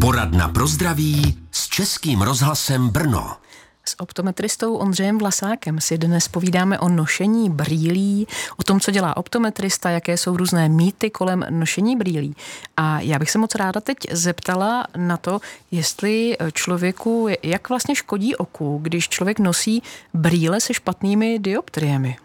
Poradna pro zdraví s Českým rozhlasem Brno. S optometristou Ondřejem Vlasákem si dnes povídáme o nošení brýlí, o tom, co dělá optometrista, jaké jsou různé mýty kolem nošení brýlí. A já bych se moc ráda teď zeptala na to, jestli člověku, jak vlastně škodí oku, když člověk nosí brýle se špatnými dioptriemi.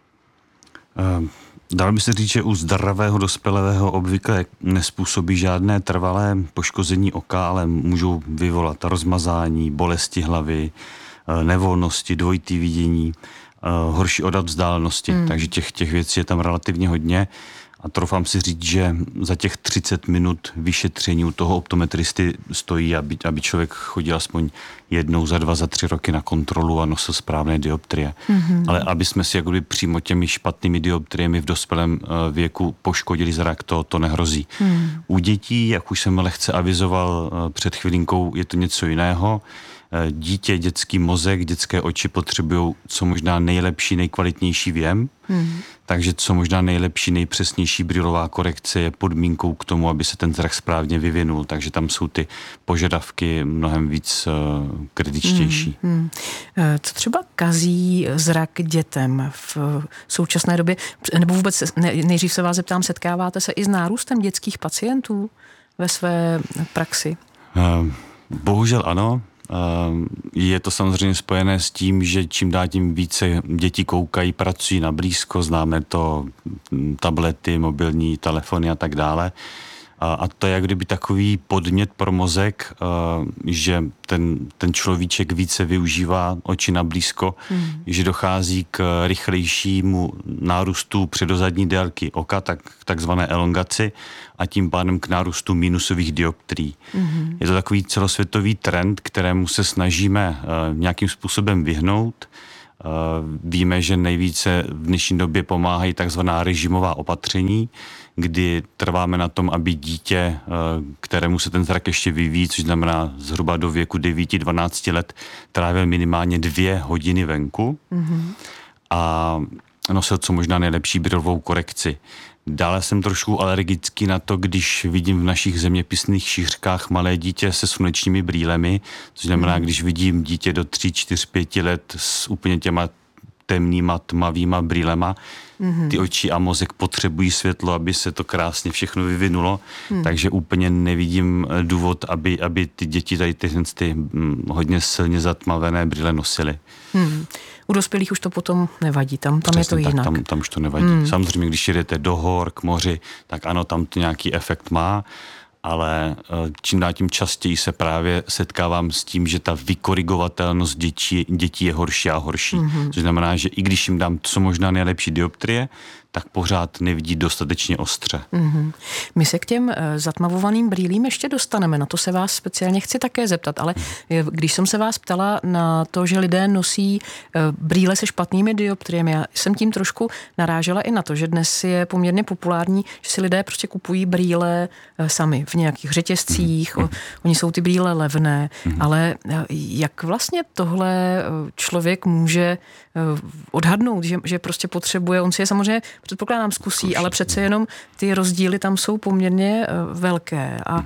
Dalo by se říct, že u zdravého dospělého obvykle nespůsobí žádné trvalé poškození oka, ale můžou vyvolat rozmazání, bolesti hlavy, nevolnosti, dvojitý vidění, horší odhad vzdálenosti. Takže těch věcí je tam relativně hodně. A troufám si říct, že za těch 30 minut vyšetření u toho optometristy stojí, aby člověk chodil aspoň jednou za 2, za 3 roky na kontrolu a nosil správné dioptrie. Ale aby jsme si jakoby přímo těmi špatnými dioptriemi v dospělém věku poškodili zrak, to nehrozí. U dětí, jak už jsem lehce avizoval před chvilinkou, je to něco jiného. Dítě, dětský mozek, dětské oči potřebují co možná nejlepší, nejkvalitnější věm. Takže co možná nejlepší, nejpřesnější brýlová korekce je podmínkou k tomu, aby se ten zrak správně vyvinul. Takže tam jsou ty požadavky mnohem víc kritičtější. Co třeba kazí zrak dětem v současné době? Nebo vůbec, nejdřív se vás zeptám, setkáváte se i s nárůstem dětských pacientů ve své praxi? Bohužel ano. Je to samozřejmě spojené s tím, že čím dál tím více děti koukají, pracují na blízko, známe to tablety, mobilní telefony a tak dále. A to je jak kdyby takový podnět pro mozek, že ten človíček více využívá oči na blízko, že dochází k rychlejšímu nárůstu předozadní délky oka, takzvané elongaci, a tím pádem k nárůstu minusových dioptrií. Je to takový celosvětový trend, kterému se snažíme nějakým způsobem vyhnout. Víme, že nejvíce v dnešní době pomáhají takzvaná režimová opatření, kdy trváme na tom, aby dítě, kterému se ten zrak ještě vyvíjí, což znamená zhruba do věku 9-12 let, trávil minimálně 2 hodiny venku a nosil co možná nejlepší brýlovou korekci. Dále jsem trošku alergický na to, když vidím v našich zeměpisných šířkách malé dítě se slunečními brýlemi, což znamená, když vidím dítě do 3, 4, 5 let s úplně těma temnýma, tmavýma brýlema. Ty oči a mozek potřebují světlo, aby se to krásně všechno vyvinulo, takže úplně nevidím důvod, aby ty děti tady ty hodně silně zatmavené brýle nosily. U dospělých už to potom nevadí, tam je to jinak. Tam už to nevadí. Samozřejmě, když jedete do hor, k moři, tak ano, tam to nějaký efekt má, ale čím dál tím častěji se právě setkávám s tím, že ta vykorigovatelnost dětí je horší a horší. Což znamená, že i když jim dám co možná nejlepší dioptrie, tak pořád nevidí dostatečně ostře. My se k těm zatmavovaným brýlím ještě dostaneme, na to se vás speciálně chci také zeptat, ale když jsem se vás ptala na to, že lidé nosí brýle se špatnými dioptriemi, já jsem tím trošku narážela i na to, že dnes je poměrně populární, že si lidé prostě kupují brýle sami v nějakých řetězcích, oni jsou ty brýle levné, ale jak vlastně tohle člověk může odhadnout, že prostě potřebuje, on si je samozřejmě, předpokládám, zkusí, ale přece jenom ty rozdíly tam jsou poměrně velké. A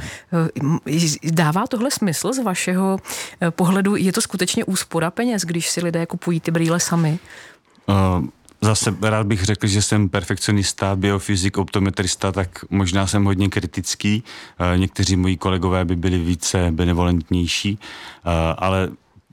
dává tohle smysl z vašeho pohledu? Je to skutečně úspora peněz, když si lidé kupují ty brýle sami? Zase rád bych řekl, že jsem perfekcionista, biofyzik, optometrista, tak možná jsem hodně kritický. Někteří moji kolegové by byli více benevolentnější, ale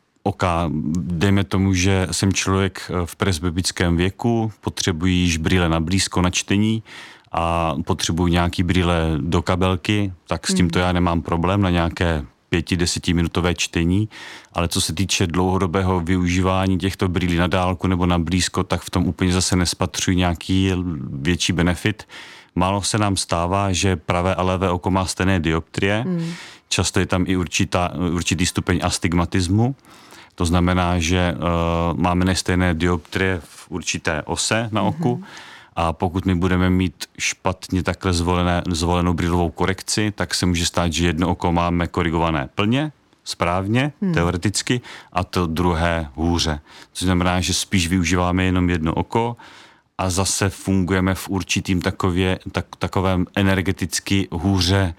dejme tomu, že jsem člověk v presbybickém věku, potřebuji již brýle na blízko na čtení a potřebuji nějaký brýle do kabelky, tak s tímto já nemám problém na nějaké 5-10 minutové čtení, ale co se týče dlouhodobého využívání těchto brýlí na dálku nebo na blízko, tak v tom úplně zase nespatřuji nějaký větší benefit. Málo se nám stává, že pravé a levé oko má stejné dioptrie, často je tam i určitý stupeň astigmatismu. To znamená, že máme nestejné dioptrie v určité ose na oku a pokud my budeme mít špatně takhle zvolenou brýlovou korekci, tak se může stát, že jedno oko máme korigované plně, správně, teoreticky, a to druhé hůře. Což znamená, že spíš využíváme jenom jedno oko a zase fungujeme v určitým takovém energeticky hůře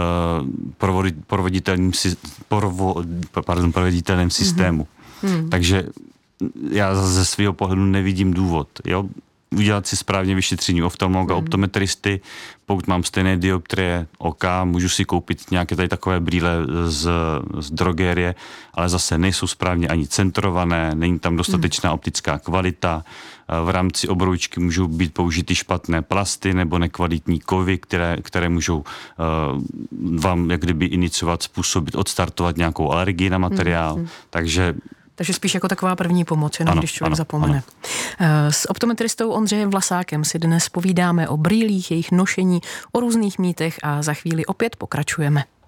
proveditelném systému. Takže já ze svého pohledu nevidím důvod. Jo? Udělat si správně vyšetření oftalmologa, optometristy, pokud mám stejné dioptrie oka, můžu si koupit nějaké tady takové brýle z drogérie, ale zase nejsou správně ani centrované, není tam dostatečná optická kvalita, v rámci obroučky můžou být použity špatné plasty nebo nekvalitní kovy, které můžou vám jak kdyby iniciovat, způsobit, odstartovat nějakou alergii na materiál, takže spíš jako taková první pomoc, jenom když člověk zapomene. S optometristou Ondřejem Vlasákem si dnes povídáme o brýlích, jejich nošení, o různých mýtech a za chvíli opět pokračujeme.